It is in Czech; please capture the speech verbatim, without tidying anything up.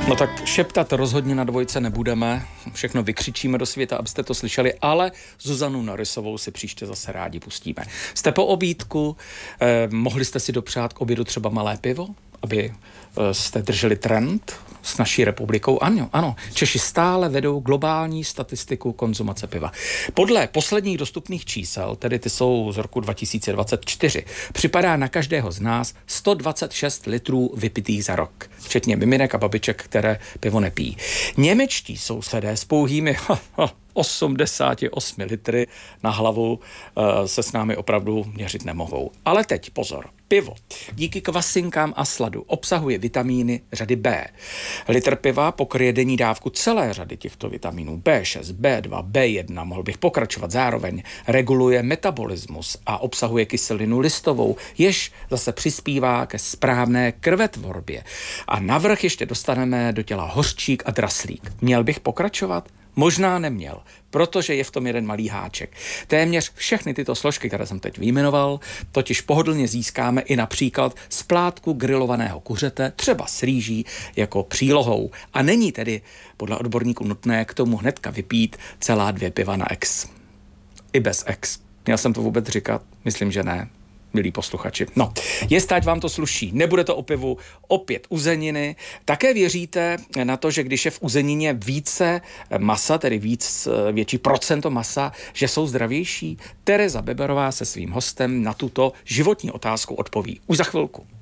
No tak šeptat rozhodně na dvojce nebudeme, všechno vykřičíme do světa, abyste to slyšeli, ale Zuzanu Norrisovou si příště zase rádi pustíme. Jste po obídku, eh, mohli jste si dopřát k obědu třeba malé pivo, aby eh, jste drželi trend s naší republikou? Ano, ano, Češi stále vedou globální statistiku konzumace piva. Podle posledních dostupných čísel, tedy ty jsou z roku dva tisíce dvacet čtyři, připadá na každého z nás sto dvacet šest litrů vypitých za rok, včetně miminek a babiček, které pivo nepijí. Němečtí sousedé s pouhými osmdesát osm litry na hlavu uh, se s námi opravdu měřit nemohou. Ale teď pozor, pivo díky kvasinkám a sladu obsahuje vitamíny řady B. Litr piva pokryje denní dávku celé řady těchto vitamínů B šest, B dva, B jedna, mohl bych pokračovat, zároveň reguluje metabolismus a obsahuje kyselinu listovou, jež zase přispívá ke správné krvetvorbě. A navrch ještě dostaneme do těla hořčík a draslík. Měl bych pokračovat? Možná neměl, protože je v tom jeden malý háček. Téměř všechny tyto složky, které jsem teď vyjmenoval, totiž pohodlně získáme i například z plátku grilovaného kuřete, třeba s rýží jako přílohou. A není tedy podle odborníků nutné k tomu hnedka vypít celá dvě piva na ex. I bez ex. Měl jsem to vůbec říkat? Myslím, že ne. Milí posluchači. No, jestli ať vám to sluší, nebude to o pivu, opět uzeniny. Také věříte na to, že když je v uzenině více masa, tedy víc, větší procento masa, že jsou zdravější? Tereza Beberová se svým hostem na tuto životní otázku odpoví už za chvilku.